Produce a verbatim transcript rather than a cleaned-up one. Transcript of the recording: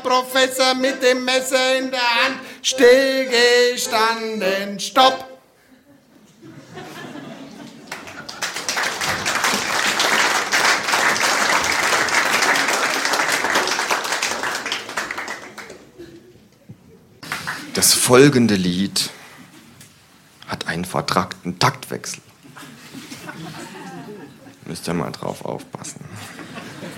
Professor mit dem Messer in der Hand, stillgestanden, stopp! Das folgende Lied hat einen vertrackten Taktwechsel. Müsst ihr mal drauf aufpassen.